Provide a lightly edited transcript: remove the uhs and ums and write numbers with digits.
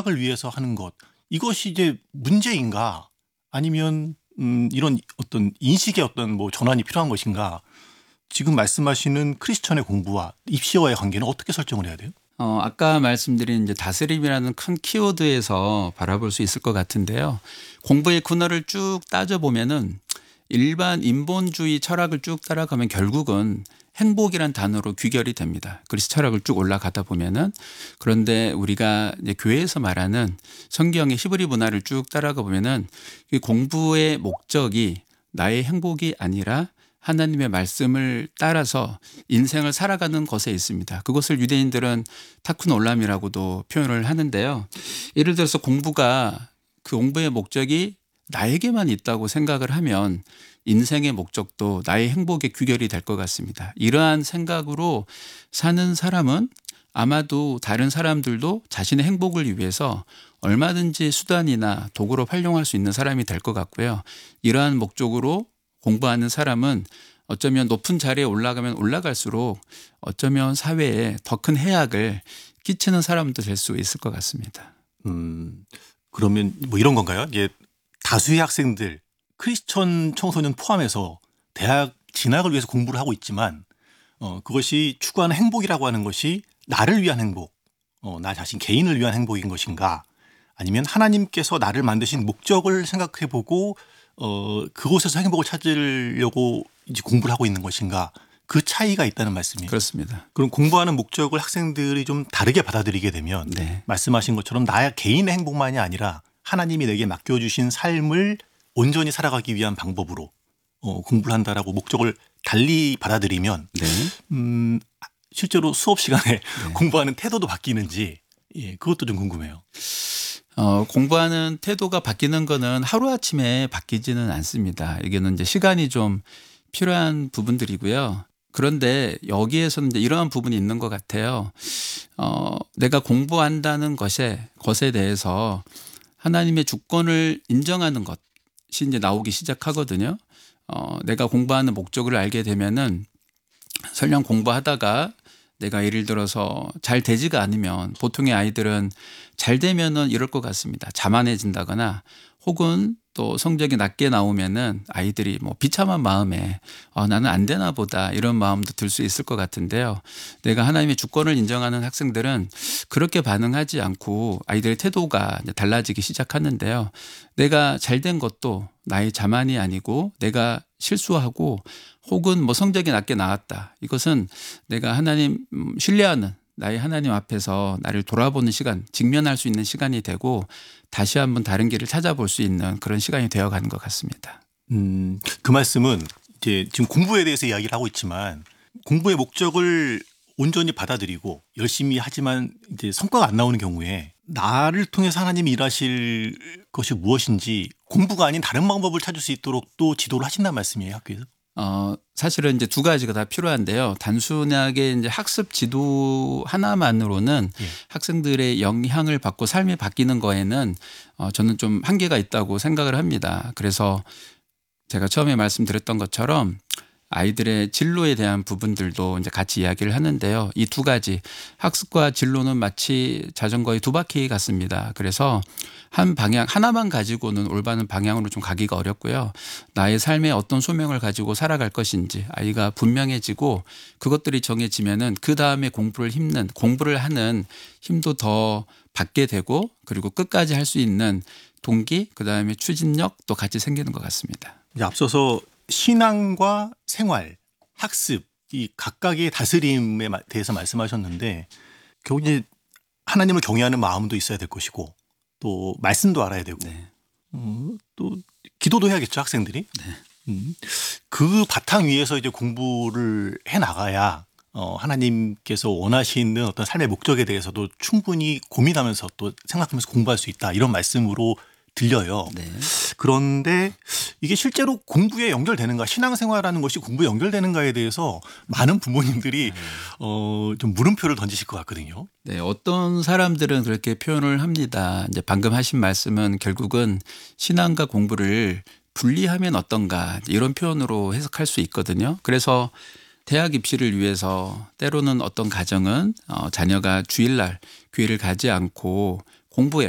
진학을 위해서 하는 것, 이것이 이제 문제인가 아니면 이런 어떤 인식의 어떤 뭐 전환이 필요한 것인가? 지금 말씀하시는 크리스천의 공부와 입시와의 관계는 어떻게 설정을 해야 돼요? 아까 말씀드린 이제 다스림이라는 큰 키워드에서 바라볼 수 있을 것 같은데요. 공부의 근원을 쭉 따져보면은 일반 인본주의 철학을 쭉 따라가면 결국은 행복이란 단어로 귀결이 됩니다. 그리스 철학을 쭉 올라가다 보면은. 그런데 우리가 이제 교회에서 말하는 성경의 히브리 문화를 쭉 따라가 보면은 이 공부의 목적이 나의 행복이 아니라 하나님의 말씀을 따라서 인생을 살아가는 것에 있습니다. 그것을 유대인들은 타쿤 올람이라고도 표현을 하는데요. 예를 들어서 그 공부의 목적이 나에게만 있다고 생각을 하면 인생의 목적도 나의 행복의 귀결이 될 것 같습니다. 이러한 생각으로 사는 사람은 아마도 다른 사람들도 자신의 행복을 위해서 얼마든지 수단이나 도구로 활용할 수 있는 사람이 될 것 같고요. 이러한 목적으로 공부하는 사람은 어쩌면 높은 자리에 올라가면 올라갈수록 어쩌면 사회에 더 큰 해악을 끼치는 사람도 될 수 있을 것 같습니다. 그러면 뭐 이런 건가요? 예, 다수의 학생들, 크리스천 청소년 포함해서 대학 진학을 위해서 공부를 하고 있지만 그것이 추구하는 행복이라고 하는 것이 나를 위한 행복, 나 자신 개인을 위한 행복인 것인가? 아니면 하나님께서 나를 만드신 목적을 생각해보고 그곳에서 행복을 찾으려고 이제 공부를 하고 있는 것인가? 그 차이가 있다는 말씀이에요. 그렇습니다. 그럼 공부하는 목적을 학생들이 좀 다르게 받아들이게 되면 네. 말씀하신 것처럼 나의 개인의 행복만이 아니라 하나님이 내게 맡겨주신 삶을 온전히 살아가기 위한 방법으로 공부를 한다라고 목적을 달리 받아들이면 네. 실제로 수업 시간에 네. 공부하는 태도도 바뀌는지 그것도 좀 궁금해요. 공부하는 태도가 바뀌는 거는 하루아침에 바뀌지는 않습니다. 이게는 이제 시간이 좀 필요한 부분들이고요. 그런데 여기에서는 이제 이러한 부분이 있는 것 같아요. 내가 공부한다는 것에 대해서 하나님의 주권을 인정하는 것이 이제 나오기 시작하거든요. 내가 공부하는 목적을 알게 되면은 설령 공부하다가 내가 예를 들어서 잘 되지가 않으면 보통의 아이들은 잘 되면은 이럴 것 같습니다. 자만해진다거나 혹은 또 성적이 낮게 나오면은 아이들이 뭐 비참한 마음에 나는 안 되나 보다 이런 마음도 들 수 있을 것 같은데요. 내가 하나님의 주권을 인정하는 학생들은 그렇게 반응하지 않고 아이들의 태도가 이제 달라지기 시작하는데요. 내가 잘 된 것도 나의 자만이 아니고 내가 실수하고 혹은 뭐 성적이 낮게 나왔다. 이것은 내가 하나님 신뢰하는 나의 하나님 앞에서 나를 돌아보는 시간, 직면할 수 있는 시간이 되고 다시 한번 다른 길을 찾아볼 수 있는 그런 시간이 되어가는 것 같습니다. 그 말씀은 이제 지금 공부에 대해서 이야기를 하고 있지만 공부의 목적을 온전히 받아들이고 열심히 하지만 이제 성과가 안 나오는 경우에 나를 통해서 하나님이 일하실 것이 무엇인지 공부가 아닌 다른 방법을 찾을 수 있도록 또 지도를 하신다는 말씀이에요, 학교에서? 사실은 이제 두 가지가 다 필요한데요. 단순하게 이제 학습 지도 하나만으로는 학생들의 영향을 받고 삶이 바뀌는 거에는 저는 좀 한계가 있다고 생각을 합니다. 그래서 제가 처음에 말씀드렸던 것처럼 아이들의 진로에 대한 부분들도 이제 같이 이야기를 하는데요. 이 두 가지 학습과 진로는 마치 자전거의 두 바퀴 같습니다. 그래서 한 방향 하나만 가지고는 올바른 방향으로 좀 가기가 어렵고요. 나의 삶에 어떤 소명을 가지고 살아갈 것인지 아이가 분명해지고 그것들이 정해지면은 그 다음에 공부를 하는 힘도 더 받게 되고 그리고 끝까지 할 수 있는 동기 그다음에 추진력도 같이 생기는 것 같습니다. 이제 앞서서 신앙과 생활, 학습 이 각각의 다스림에 대해서 말씀하셨는데 결국 이제 하나님을 경외하는 마음도 있어야 될 것이고 또 말씀도 알아야 되고 또 기도도 해야겠죠, 학생들이. 그 바탕 위에서 이제 공부를 해 나가야 하나님께서 원하시는 어떤 삶의 목적에 대해서도 충분히 고민하면서 또 생각하면서 공부할 수 있다 이런 말씀으로 들려요. 네. 그런데 이게 실제로 공부에 연결되는가, 신앙생활하는 것이 공부에 연결되는가에 대해서 많은 부모님들이 좀 물음표를 던지실 것 같거든요. 네, 어떤 사람들은 그렇게 표현을 합니다. 이제 방금 하신 말씀은 결국은 신앙과 공부를 분리하면 어떤가 이런 표현으로 해석할 수 있거든요. 그래서 대학 입시를 위해서 때로는 어떤 가정은 자녀가 주일날 교회를 가지 않고 공부에